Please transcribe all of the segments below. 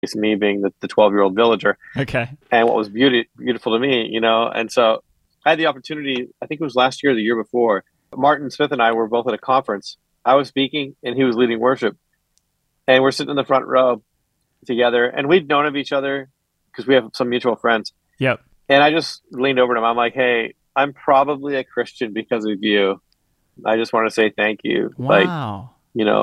It's me being the 12-year-old villager. Okay. And what was beautiful to me, and so I had the opportunity, I think it was last year or the year before. Martin Smith and I were both at a conference. I was speaking and he was leading worship. And we're sitting in the front row together. And we'd known of each other because we have some mutual friends. Yep. And I just leaned over to him. I'm like, hey, I'm probably a Christian because of you. I just want to say thank you. Like, Wow.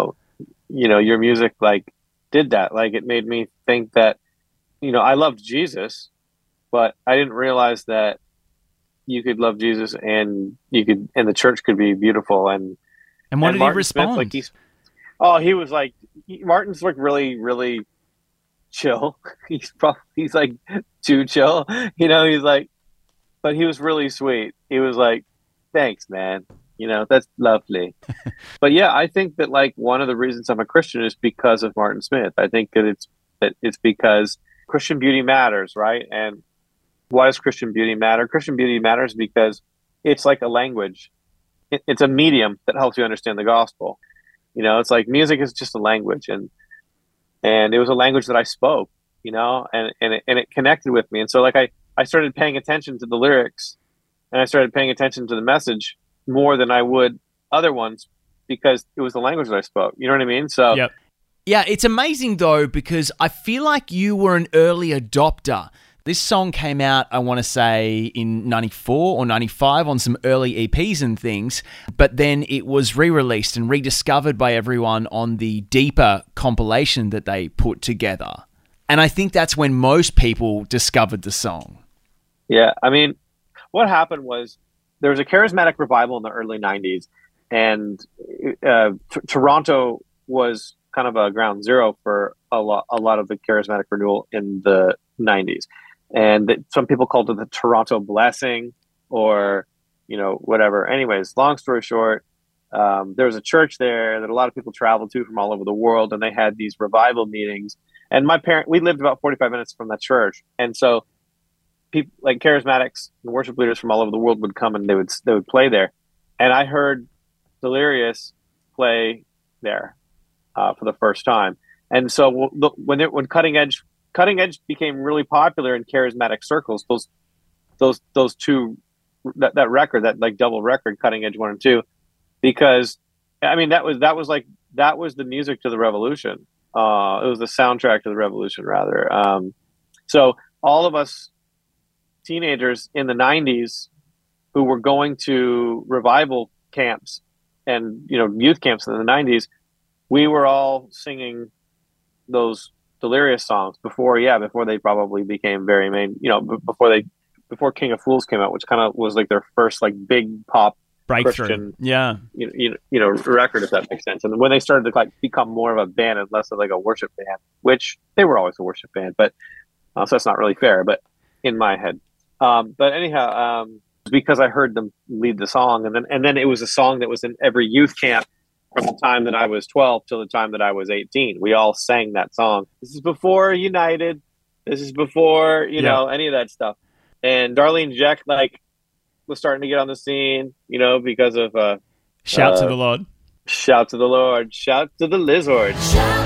your music like did that. Like it made me think that, I loved Jesus, but I didn't realize that you could love Jesus and the church could be beautiful. And what And did he Martin Smith, respond? he was like, Martin's like really, really chill. He's like too chill, he's like, but he was really sweet. He was like, thanks, man. That's lovely. But yeah, I think that like one of the reasons I'm a Christian is because of Martin Smith. I think that it's because Christian beauty matters, right? And why does Christian beauty matter? Christian beauty matters because it's like a language. It's a medium that helps you understand the gospel. It's like music is just a language, and it was a language that I spoke, and it connected with me. And so like I started paying attention to the lyrics, and I started paying attention to the message more than I would other ones because it was the language that I spoke. You know what I mean? So Yep. Yeah, it's amazing though, because I feel like you were an early adopter. This song came out, I want to say, in 94 or 95 on some early EPs and things, but then it was re-released and rediscovered by everyone on the Deeper compilation that they put together. And I think that's when most people discovered the song. yeah, I mean, what happened was there was a charismatic revival in the early 90s, and Toronto was kind of a ground zero for a lot of the charismatic renewal in the 90s. And some people called it the Toronto blessing or, whatever. Anyways, long story short, there was a church there that a lot of people traveled to from all over the world, and they had these revival meetings. And we lived about 45 minutes from that church. And so people like charismatics and worship leaders from all over the world would come and they would play there. And I heard Delirious play there for the first time. And so when Cutting Edge became really popular in charismatic circles, those two, that record, that like double record, Cutting Edge 1 and 2, because I mean that was the music to the revolution. It was the soundtrack to the revolution, rather. So all of us teenagers in the 90s who were going to revival camps and youth camps in the 90s, we were all singing those Delirious songs before they probably became very main, before King of Fools came out, which kind of was like their first like big pop Breakthrough. Christian Yeah. record, if that makes sense. And when they started to like become more of a band and less of like a worship band, which they were always a worship band, but so that's not really fair, but in my head. But anyhow, because I heard them lead the song, and then it was a song that was in every youth camp from the time that I was 12 till the time that I was 18. We all sang that song. This is before United. This is before any of that stuff. And Darlene Zschech was starting to get on the scene, because of Shout to the Lord. Shout to the Lord. Shout to the Lizard.